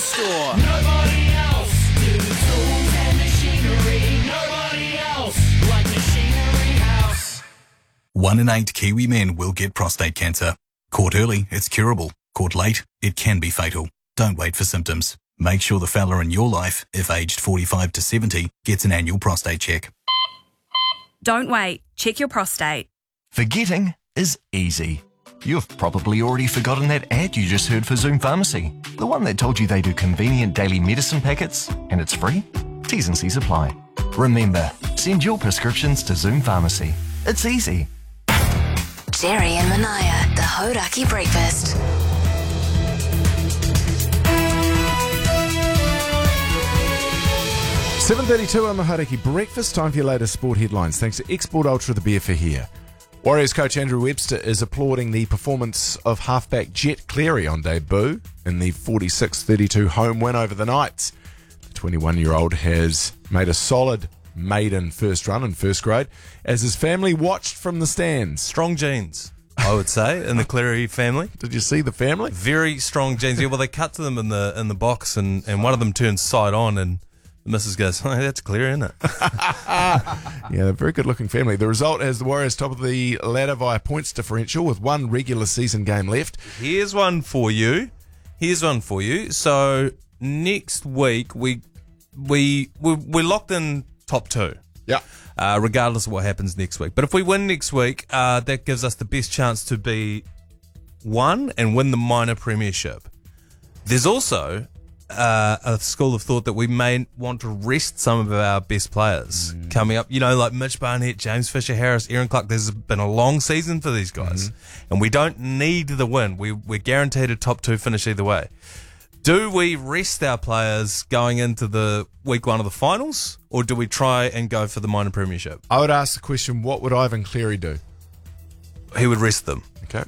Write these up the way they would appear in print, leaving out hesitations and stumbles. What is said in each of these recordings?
store. Nobody else do tools and machinery. Nobody else like Machinery House. 1 in 8 Kiwi men will get prostate cancer. Caught early, it's curable. Caught late, it can be fatal. Don't wait for symptoms. Make sure the fella in your life, if aged 45 to 70, gets an annual prostate check. Don't wait. Check your prostate. Forgetting is easy. You've probably already forgotten that ad you just heard for Zoom Pharmacy. The one that told you they do convenient daily medicine packets and it's free? T's and C's apply. Remember, send your prescriptions to Zoom Pharmacy. It's easy. Jerry and Manaya, the Hodaki Breakfast. $7:32 on the Hauraki Breakfast. Time for your latest sport headlines. Thanks to Export Ultra, the beer for here. Warriors coach Andrew Webster is applauding the performance of halfback Jet Cleary on debut in the 46-32 home win over the Knights. The 21-year-old has made a solid maiden first run in first grade as his family watched from the stands. Strong genes, I would say, in the Cleary family. Did you see the family? Very strong genes. Yeah, well, they cut to them in the box, and one of them turns side on, and the missus goes, "Oh, that's Cleary, isn't it?" Yeah, a very good-looking family. The result has the Warriors top of the ladder via points differential with one regular season game left. Here's one for you. So next week we're locked in top 2. Yeah. Regardless of what happens next week. But if we win next week, that gives us the best chance to be 1 and win the minor premiership. There's also a school of thought that we may want to rest some of our best players coming up. You know, like Mitch Barnett, James Fisher-Harris, Aaron Clark. There's been a long season for these guys. And we don't need the win. We're guaranteed a top 2 finish either way. Do we rest our players going into the week 1 of the finals, or do we try and go for the minor premiership? I would ask the question, what would Ivan Cleary do? He would rest them. Okay.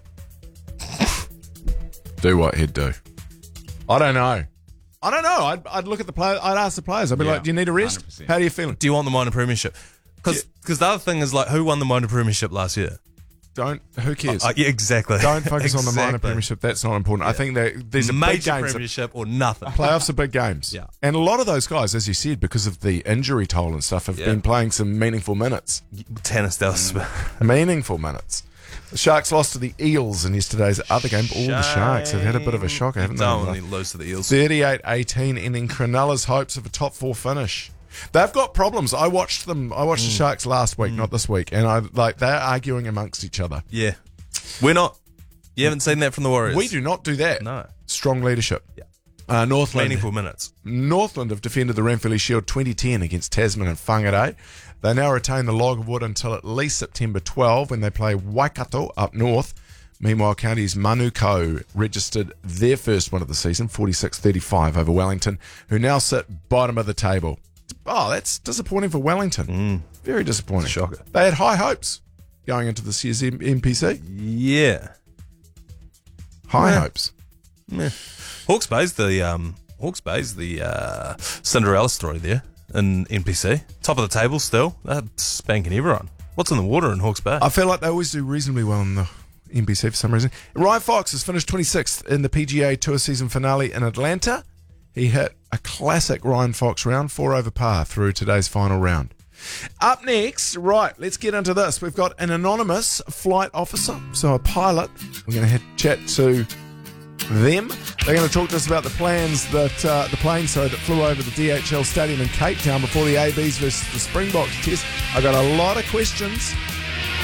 Do what he'd do. I don't know. I'd look at the players. I'd ask the players. I'd be like, do you need a rest? 100%. How do you feel? Do you want the minor premiership? Because the other thing is, like, who won the minor premiership last year? Who cares? Yeah, exactly. Don't focus on the minor Exactly. premiership. That's not important. I think that these are big Major games. premiership or nothing. Playoffs are big games. Yeah. And a lot of those guys, as you said, because of the injury toll and stuff, have been playing some meaningful minutes. Tennis does. Meaningful minutes. The Sharks lost to the Eels in yesterday's other game. All the Sharks have had a bit of a shocker, haven't Don't they? lose to the Eels. 38-18, ending Cronulla's hopes of a top 4 finish. They've got problems. I watched them. I watched the Sharks last week, not this week, and they're arguing amongst each other. Yeah. We're not. You haven't seen that from the Warriors? We do not do that. No. Strong leadership. Yeah. Northland. Meaningful minutes. Northland have defended the Ranfurly Shield 2010 against Tasman and Whangarei. They now retain the log of wood until at least September 12 when they play Waikato up north. Meanwhile, Counties Manukau registered their first win of the season, 46-35 over Wellington, who now sit bottom of the table. Oh, that's disappointing for Wellington. Very disappointing. Shocker. They had high hopes going into this year's NPC. Yeah. High hopes. Yeah. Hawke's Bay's the Cinderella story there in NPC. Top of the table still. They're spanking everyone. What's in the water in Hawke's Bay? I feel like they always do reasonably well in the NPC for some reason. Ryan Fox has finished 26th in the PGA Tour season finale in Atlanta. He hit a classic Ryan Fox round, 4 over par through today's final round. Up next, right, let's get into this. We've got an anonymous flight officer, so a pilot. We're going to chat to them. They're going to talk to us about the plans that the plane that flew over the DHL Stadium in Cape Town before the ABs versus the Springboks test. I've got a lot of questions.